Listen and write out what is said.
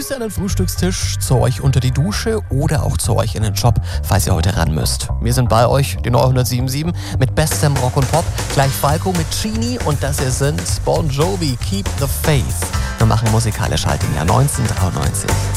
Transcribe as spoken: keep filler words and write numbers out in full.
Grüße an den Frühstückstisch, zu euch unter die Dusche oder auch zu euch in den Job, falls ihr heute ran müsst. Wir sind bei euch, die neunhundertsieben Komma sieben, mit bestem Rock und Pop. Gleich Falco mit Genie und das hier sind Bon Jovi, Keep the Faith. Wir machen musikalisch halt im Jahr neunzehnhundertdreiundneunzig.